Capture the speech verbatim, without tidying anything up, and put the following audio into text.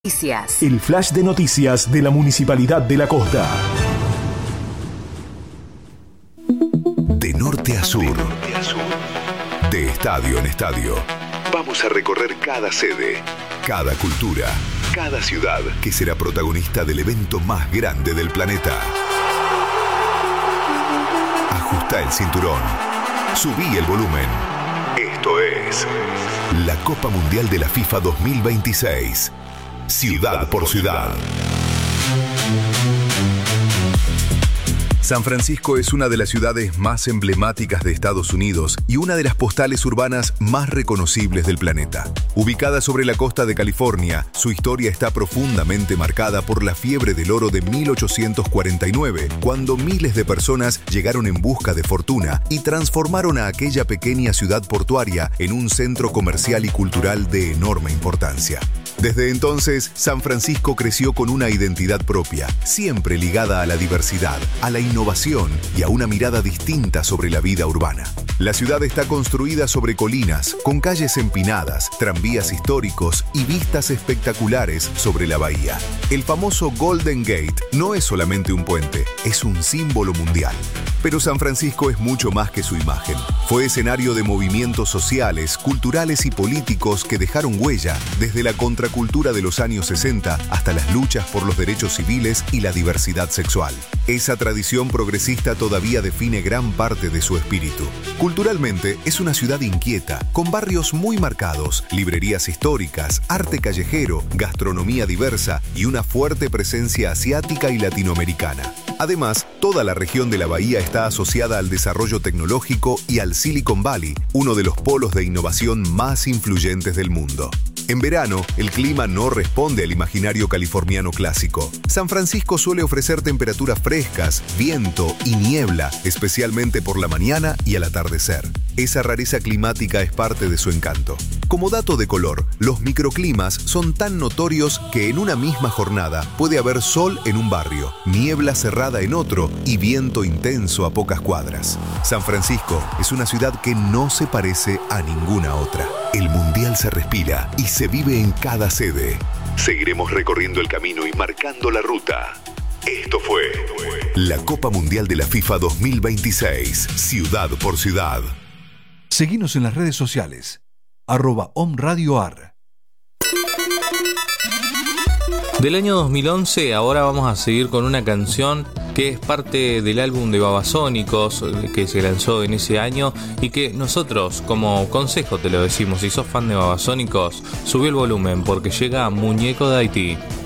Noticias. El flash de noticias de la Municipalidad de La Costa. De norte a sur, de estadio en estadio, vamos a recorrer cada sede, cada cultura, cada ciudad que será protagonista del evento más grande del planeta. Ajusta el cinturón, subí el volumen. Esto es la Copa Mundial de la FIFA dos mil veintiséis. Ciudad por ciudad. San Francisco es una de las ciudades más emblemáticas de Estados Unidos y una de las postales urbanas más reconocibles del planeta. Ubicada sobre la costa de California, su historia está profundamente marcada por la fiebre del oro de mil ochocientos cuarenta y nueve, cuando miles de personas llegaron en busca de fortuna y transformaron a aquella pequeña ciudad portuaria en un centro comercial y cultural de enorme importancia. Desde entonces, San Francisco creció con una identidad propia, siempre ligada a la diversidad, a la innovación y a una mirada distinta sobre la vida urbana. La ciudad está construida sobre colinas, con calles empinadas, tranvías históricos y vistas espectaculares sobre la bahía. El famoso Golden Gate no es solamente un puente, es un símbolo mundial. Pero San Francisco es mucho más que su imagen. Fue escenario de movimientos sociales, culturales y políticos que dejaron huella desde la contracultura de los años sesenta hasta las luchas por los derechos civiles y la diversidad sexual. Esa tradición progresista todavía define gran parte de su espíritu. Culturalmente, es una ciudad inquieta, con barrios muy marcados, librerías históricas, arte callejero, gastronomía diversa y una fuerte presencia asiática y latinoamericana. Además, toda la región de la bahía está asociada al desarrollo tecnológico y al Silicon Valley, uno de los polos de innovación más influyentes del mundo. En verano, el clima no responde al imaginario californiano clásico. San Francisco suele ofrecer temperaturas frescas, viento y niebla, especialmente por la mañana y al atardecer. Esa rareza climática es parte de su encanto. Como dato de color, los microclimas son tan notorios que en una misma jornada puede haber sol en un barrio, niebla cerrada en otro y viento intenso a pocas cuadras. San Francisco es una ciudad que no se parece a ninguna otra. El Mundial se respira y se vive en cada sede. Seguiremos recorriendo el camino y marcando la ruta. Esto fue la Copa Mundial de la FIFA dos mil veintiséis, ciudad por ciudad. Seguinos en las redes sociales, arroba omradioar. Del año dos mil once, ahora vamos a seguir con una canción que es parte del álbum de Babasónicos que se lanzó en ese año y que nosotros, como consejo te lo decimos, si sos fan de Babasónicos, subí el volumen porque llega Muñeco de Haití.